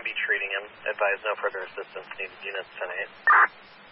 be treating him. Advise no further assistance needed units 10-8.